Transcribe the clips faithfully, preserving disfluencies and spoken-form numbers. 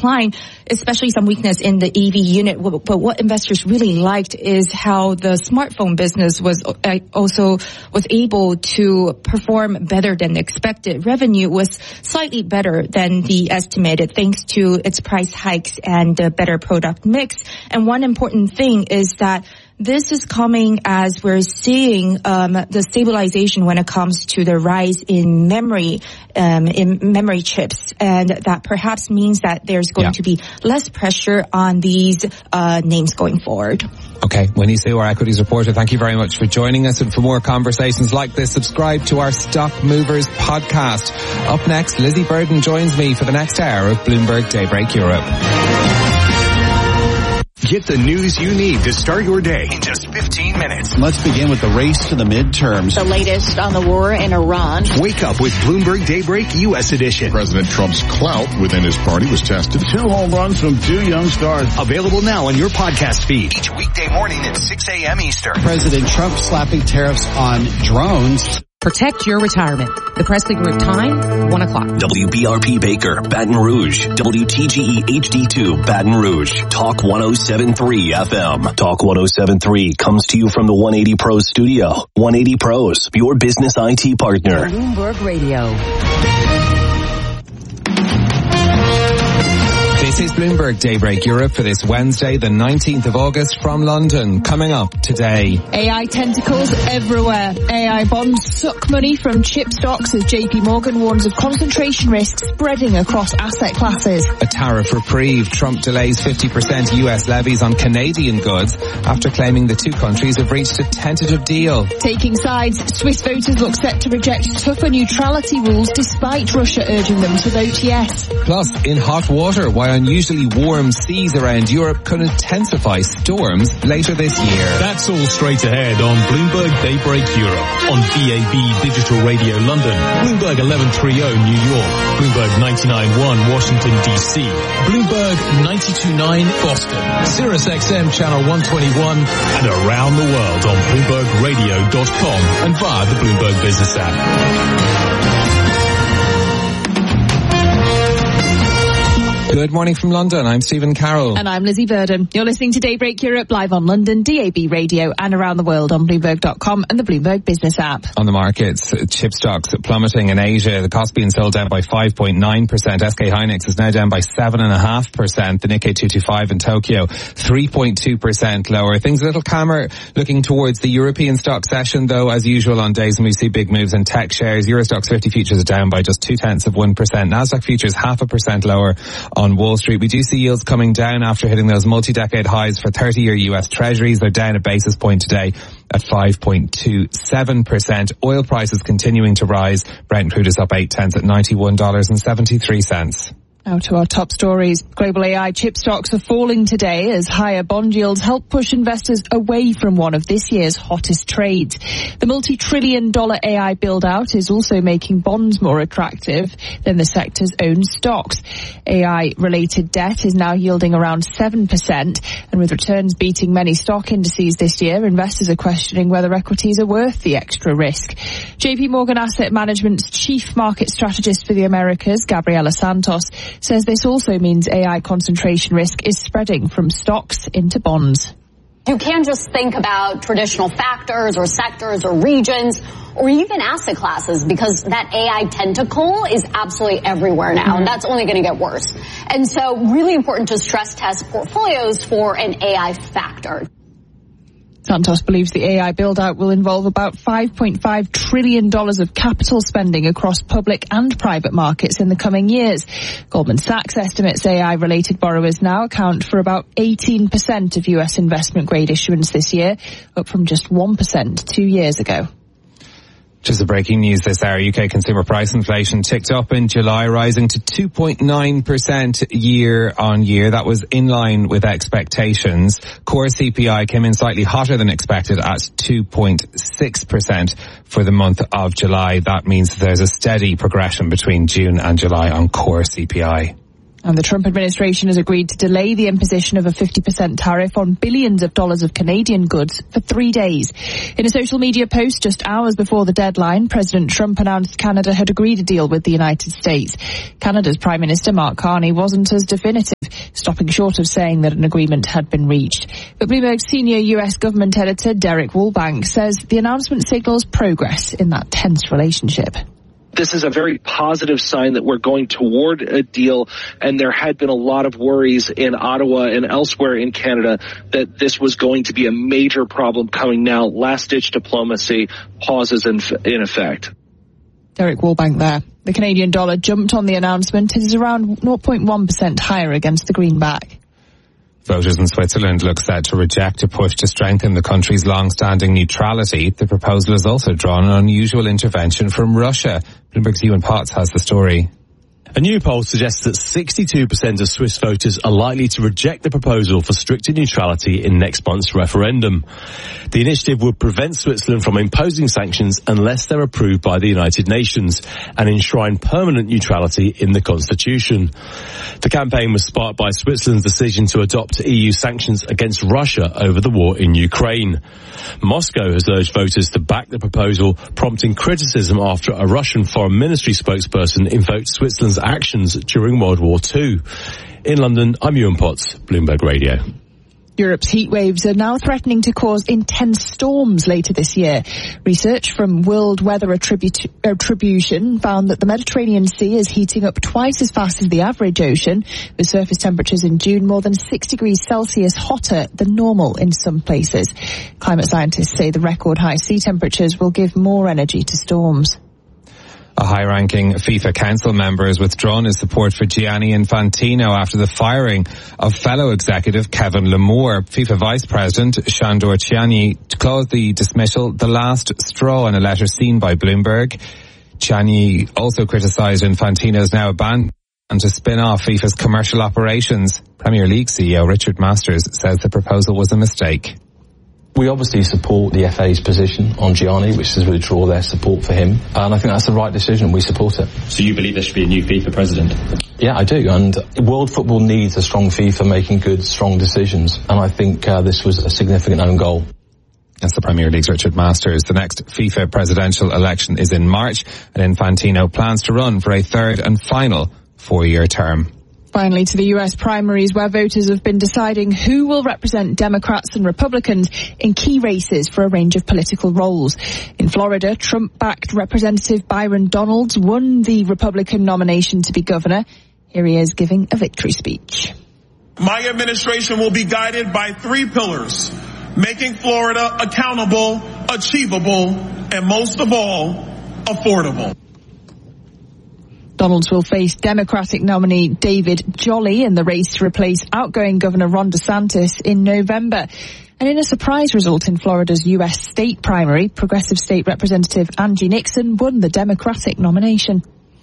decline, especially some weakness in the E V unit. But what investors really liked is how the smartphone business was also was able to perform better than expected. Revenue was slightly better than the estimated thanks to its price hikes and the better product mix. And one important thing is that this is coming as we're seeing um, the stabilization when it comes to the rise in memory, um, in memory chips, and that perhaps means that there's going yeah. to be less pressure on these uh, names going forward. Okay, Winnie Su, our equities reporter, thank you very much for joining us. And for more conversations like this, subscribe to our Stock Movers podcast. Up next, Lizzie Burden joins me for the next hour of Bloomberg Daybreak Europe. Get the news you need to start your day in just fifteen minutes. Let's begin with the race to the midterms. The latest on the war in Iran. Wake up with Bloomberg Daybreak U S edition. President Trump's clout within his party was tested. Two home runs from two young stars. Available now on your podcast feed. Each weekday morning at six a.m. Eastern. President Trump slapping tariffs on drones. Protect your retirement. The Presley Group time, one o'clock. W B R P Baker, Baton Rouge. W T G E H D two, Baton Rouge. Talk one oh seven point three F M. Talk one oh seven point three comes to you from the one eighty Pros studio. one eighty Pros, your business I T partner. Bloomberg Radio. This is Bloomberg Daybreak Europe for this Wednesday, the nineteenth of August from London. Coming up today. A I tentacles everywhere. A I bonds suck money from chip stocks as J P Morgan warns of concentration risks spreading across asset classes. A tariff reprieve. Trump delays fifty percent U S levies on Canadian goods after claiming the two countries have reached a tentative deal. Taking sides, Swiss voters look set to reject tougher neutrality rules despite Russia urging them to vote yes. Plus, in hot water, why unusually warm seas around Europe could intensify storms later this year. That's all straight ahead on Bloomberg Daybreak Europe on D A B Digital Radio London, Bloomberg eleven thirty New York, Bloomberg ninety-nine point one Washington D C, Bloomberg ninety-two point nine Boston, Sirius X M Channel one twenty-one, and around the world on Bloomberg Radio dot com and via the Bloomberg Business app. Good morning from London. I'm Stephen Carroll. And I'm Lizzie Burden. You're listening to Daybreak Europe live on London, D A B Radio, and around the world on Bloomberg dot com and the Bloomberg Business app. On the markets, chip stocks plummeting in Asia. The Kospi and Seoul down by five point nine percent. S K Hynix is now down by seven point five percent. The Nikkei two twenty-five in Tokyo, three point two percent lower. Things a little calmer looking towards the European stock session, though, as usual on days when we see big moves in tech shares. Eurostoxx fifty futures are down by just two tenths of one percent. Nasdaq futures half a percent lower on Wall Street. We do see yields coming down after hitting those multi-decade highs for thirty-year U S Treasuries. They're down a basis point today at five point two seven percent. Oil prices continuing to rise. Brent crude is up eight tenths at ninety-one dollars and seventy-three cents. Now to our top stories. Global A I chip stocks are falling today as higher bond yields help push investors away from one of this year's hottest trades. The multi-trillion dollar A I build-out is also making bonds more attractive than the sector's own stocks. A I-related debt is now yielding around seven percent, and with returns beating many stock indices this year, investors are questioning whether equities are worth the extra risk. J P Morgan Asset Management's chief market strategist for the Americas, Gabriela Santos, says this also means A I concentration risk is spreading from stocks into bonds. You can't just think about traditional factors or sectors or regions or even asset classes, because that A I tentacle is absolutely everywhere now, and that's only going to get worse. And so really important to stress test portfolios for an A I factor. Santos believes the A I build-out will involve about five point five trillion dollars of capital spending across public and private markets in the coming years. Goldman Sachs estimates A I-related borrowers now account for about eighteen percent of U S investment-grade issuance this year, up from just one percent two years ago. Just a breaking news this hour. U K consumer price inflation ticked up in July, rising to two point nine percent year on year. That was in line with expectations. Core C P I came in slightly hotter than expected at two point six percent for the month of July. That means there's a steady progression between June and July on core C P I. And the Trump administration has agreed to delay the imposition of a fifty percent tariff on billions of dollars of Canadian goods for three days. In a social media post just hours before the deadline, President Trump announced Canada had agreed a deal with the United States. Canada's Prime Minister Mark Carney wasn't as definitive, stopping short of saying that an agreement had been reached. But Bloomberg's senior U S government editor Derek Woolbank says the announcement signals progress in that tense relationship. This is a very positive sign that we're going toward a deal, and there had been a lot of worries in Ottawa and elsewhere in Canada that this was going to be a major problem coming now. Last-ditch diplomacy pauses in, in effect. Derek Woolbank there. The Canadian dollar jumped on the announcement. It is around zero point one percent higher against the greenback. Voters in Switzerland look set to reject a push to strengthen the country's long-standing neutrality. The proposal has also drawn an unusual intervention from Russia. Bloomberg's Ewan Potts has the story. A new poll suggests that sixty-two percent of Swiss voters are likely to reject the proposal for stricter neutrality in next month's referendum. The initiative would prevent Switzerland from imposing sanctions unless they're approved by the United Nations and enshrine permanent neutrality in the constitution. The campaign was sparked by Switzerland's decision to adopt E U sanctions against Russia over the war in Ukraine. Moscow has urged voters to back the proposal, prompting criticism after a Russian foreign ministry spokesperson invoked Switzerland's actions during World War Two. In London, I'm Ewan Potts, Bloomberg Radio. Europe's heat waves are now threatening to cause intense storms later this year. Research from World Weather Attribu- Attribution found that the Mediterranean Sea is heating up twice as fast as the average ocean, with surface temperatures in June more than six degrees Celsius hotter than normal in some places. Climate scientists say the record high sea temperatures will give more energy to storms. A high-ranking FIFA Council member has withdrawn his support for Gianni Infantino after the firing of fellow executive Kevin Lamour. FIFA Vice President Sandor Ciani called the dismissal the last straw in a letter seen by Bloomberg. Ciani also criticised Infantino's now abandon to spin off FIFA's commercial operations. Premier League C E O Richard Masters says the proposal was a mistake. We obviously support the F A's position on Gianni, which is to withdraw their support for him. And I think that's the right decision. We support it. So you believe there should be a new FIFA president? Yeah, I do. And world football needs a strong FIFA making good, strong decisions. And I think uh, this was a significant own goal. That's the Premier League's Richard Masters. The next FIFA presidential election is in March, and Infantino plans to run for a third and final four-year term. Finally, to the U S primaries, where voters have been deciding who will represent Democrats and Republicans in key races for a range of political roles. In Florida, Trump-backed Representative Byron Donalds won the Republican nomination to be governor. Here he is giving a victory speech. My administration will be guided by three pillars: making Florida accountable, achievable, and most of all, affordable. Donalds will face Democratic nominee David Jolly in the race to replace outgoing Governor Ron DeSantis in November. And in a surprise result in Florida's U S state primary, Progressive State Representative Angie Nixon won the Democratic nomination.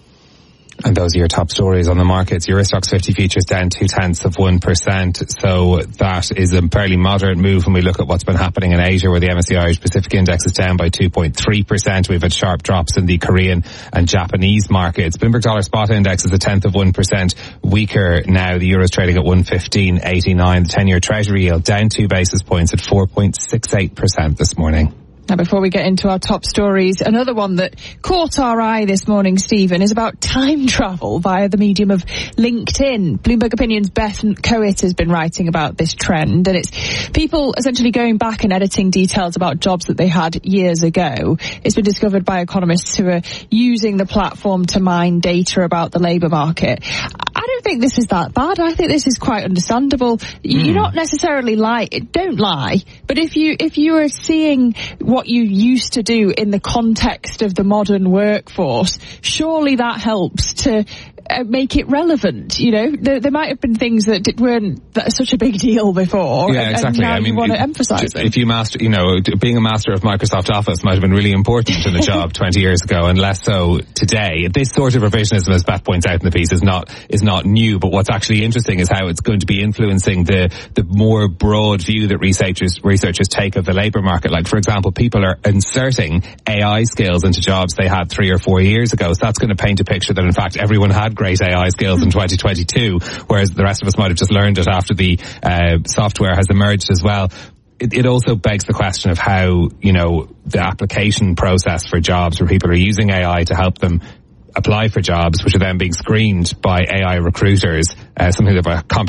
And those are your top stories on the markets. Eurostoxx fifty futures down two-tenths of one percent. So that is a fairly moderate move when we look at what's been happening in Asia, where the M S C I Irish Pacific Index is down by two point three percent. We've had sharp drops in the Korean and Japanese markets. Bloomberg Dollar Spot Index is a tenth of one percent weaker now. The Euro's trading at one fifteen eighty-nine. The ten-year Treasury yield down two basis points at four point six eight percent this morning. Now, before we get into our top stories, another one that caught our eye this morning, Stephen, is about time travel via the medium of LinkedIn. Bloomberg Opinion's Beth Coet has been writing about this trend, and it's people essentially going back and editing details about jobs that they had years ago. It's been discovered by economists who are using the platform to mine data about the labour market. I don't think this is that bad. I think this is quite understandable. Mm. You're not necessarily lie, don't lie, but if you if you are seeing what you used to do in the context of the modern workforce, surely that helps to uh, make it relevant. You know, there, there might have been things that did, weren't that such a big deal before. Yeah, and, exactly. And now I mean, you want to emphasise it. If you master, you know, being a master of Microsoft Office might have been really important in the job twenty years ago, and less so today. This sort of revisionism, as Beth points out in the piece, is not is not new. But what's actually interesting is how it's going to be influencing the the more broad view that researchers researchers take of the labour market. Like, for example, people are inserting A I skills into jobs they had three or four years ago. So that's going to paint a picture that, in fact, everyone had great A I skills in twenty twenty-two, whereas the rest of us might have just learned it after the uh, software has emerged as well. It, it also begs the question of how, you know, the application process for jobs where people are using A I to help them apply for jobs, which are then being screened by A I recruiters, uh, something of a